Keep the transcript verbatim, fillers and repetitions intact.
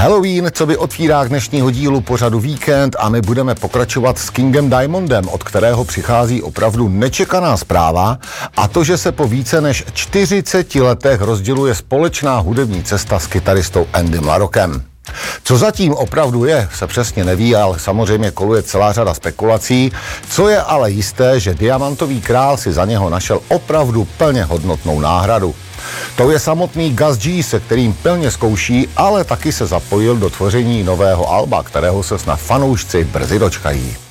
Halloween, co by otvírá k dnešního dílu pořadu Víkend a my budeme pokračovat s Kingem Diamondem, od kterého přichází opravdu nečekaná zpráva, a to, že se po více než čtyřiceti letech rozděluje společná hudební cesta s kytaristou Andym LaRockem. Co zatím opravdu je, se přesně neví, ale samozřejmě koluje celá řada spekulací. Co je ale jisté, že Diamantový král si za něho našel opravdu plně hodnotnou náhradu. To je samotný Gus G, se kterým plně zkouší, ale taky se zapojil do tvoření nového alba, kterého se snad fanoušci brzy dočkají.